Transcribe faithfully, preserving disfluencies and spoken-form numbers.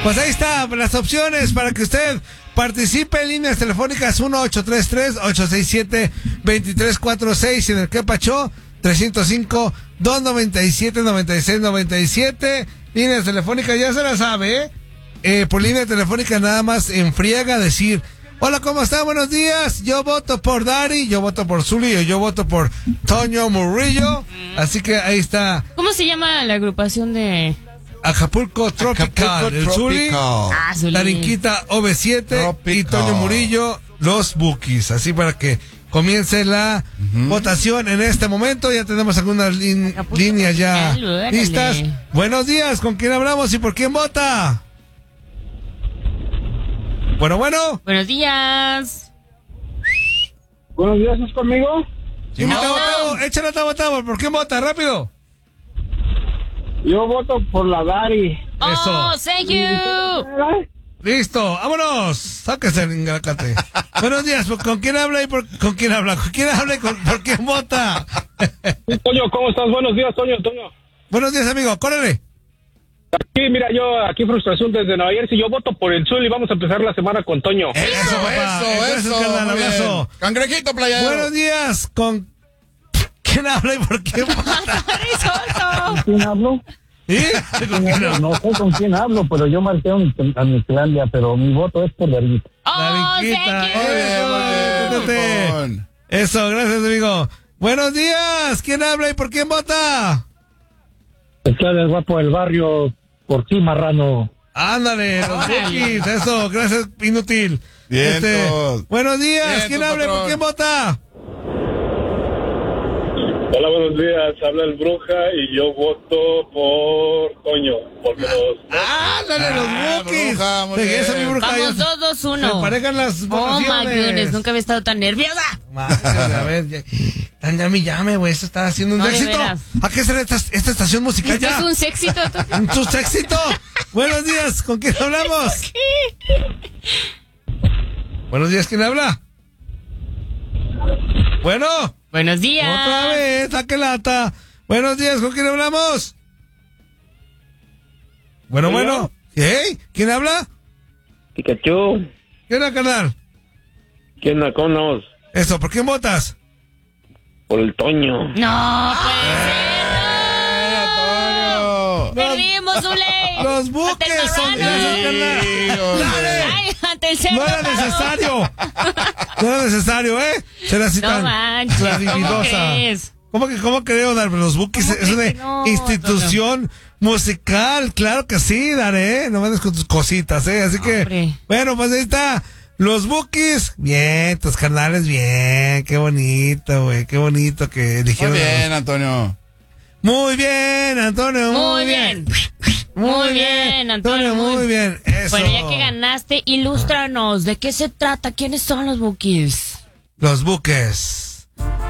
Pues ahí está, las opciones para que usted participe en líneas telefónicas uno ocho tres tres, ocho seis siete, dos tres cuatro seis y en el que pachó tres cero cinco, dos nueve siete, nueve seis nueve siete. Líneas telefónicas, ya se la sabe, ¿eh? Eh, por línea telefónica nada más en friega decir: hola, ¿cómo está? Buenos días. Yo voto por Dari, yo voto por Zuli, o yo voto por Toño Murillo. Así que ahí está. ¿Cómo se llama la agrupación de Acapulco Tropical? Acapulco el Zuli, Ah, Zuli. Darinquita O V siete Tropical. y Toño Murillo, los Bookies. Así para que comience la uh-huh. votación en este momento. Ya tenemos algunas lin- líneas ya Tropical, listas. órale. Buenos días, ¿con quién hablamos y por quién vota? Bueno, bueno. Buenos días. Buenos días, ¿es conmigo? Sí, No. Tabo, Tabo, échale Tabo, Tabo, ¿por quién vota? Rápido. Yo voto por la Dari. Oh, Eso. thank you. Listo, vámonos. Sáquese el ingracate. Buenos días, ¿con quién habla y por con quién habla? ¿Con quién habla y con, por quién vota? Toño, ¿cómo estás? Buenos días, Toño, Toño. Buenos días, amigo, córrele. Aquí, mira, yo, aquí frustración desde Nueva Jersey. Yo voto por el Zuli y vamos a empezar la semana con Toño. Eso, Eso, papá. eso, Gracias, eso. carnal, Muy bien. abrazo. Cangrejito playero. Buenos días, ¿con quién habla y por quién vota? ¿Con quién hablo? ¿Sí? ¿Con quién habla? No sé con quién hablo, pero yo marqué a Mislandia, pero mi voto es por Darita. Oh, Darinquita. thank you. Muy bien, muy bien, Eso, Ramón. Eso, gracias, amigo. Buenos días, ¿quién habla y por quién vota? Está el guapo del barrio, por ti, marrano. Ándale, los Bookies, eso, gracias, inútil. Vientos. Buenos días, Vientos, ¿quién habla y por patrón. quién vota? Hola, buenos días. Habla el Bruja y yo voto por Toño. Porque los... Ándale, los Ah, Bookies. Bruja, muy Regresa bien. mi Bruja. Vamos, ya dos, dos, se uno. emparejan las Oh, my votaciones. goodness, nunca había estado tan nerviosa. Madre, a ver, ya, tan llame y llame, güey, esto está haciendo un No, de éxito. veras. ¿A qué será esta, esta estación musical Esto ya? es un sexito. Un sus éxito. Buenos días, ¿con quién hablamos? Buenos días, ¿quién habla? Bueno, Buenos días. otra vez, saque lata. Buenos días, ¿con quién hablamos? Bueno, bueno. ¿Hey? ¿Quién habla? Pikachu, ¿Quién habla, carnal? ¿quién la conoce? Eso, ¿por quién votas? Por el Toño. No puede ¡Eh, Antonio! ser. Perdimos, Zule. Los buques son Ante el esos, marrano. carnal. Sí, ¡Dale! Ay, ante el cerdo. No era paró. necesario. No era necesario, ¿eh? Será así No tan manches, ¿cómo clarividosa. crees? ¿Cómo que, cómo creo, Dar? Los Bookies ¿Cómo es una crees que no, institución musical, claro que sí, Dar, ¿eh? No mandes con tus cositas, ¿eh? Así que, Hombre. bueno, pues ahí está. Los Bookies, bien, tus canales, bien, qué bonito, güey, qué bonito que Muy eligieron. a los- bien, Antonio. Muy bien, Antonio, muy, Muy bien. Muy bien, Antonio, muy, muy- bien. Eso. Bueno, ya que ganaste, ilústranos. ¿De qué se trata? ¿Quiénes son los Bookies? Los Bookies.